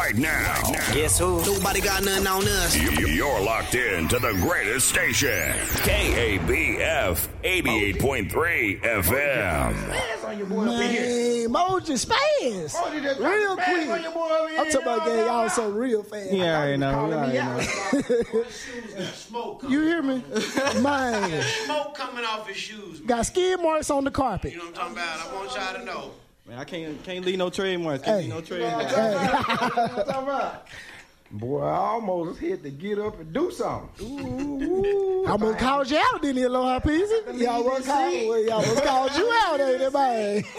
right now. Guess who? Nobody got nothing on us. You're locked in to the greatest station, KABF 88.3 FM. Man, Moji Spaz. Real quick. I'm talking about getting y'all so real fast. Yeah, I know. You hear me? Man. Smoke coming off his shoes. Man. Got skid marks on the carpet. You know what I'm talking about? I want y'all to know. Man, I can't leave no trademarks. Can't leave no trademarks. Boy, I almost hit to get up and do something. I almost called you out, didn't you, Aloha Peasy? Y'all almost called you out, ain't it, man?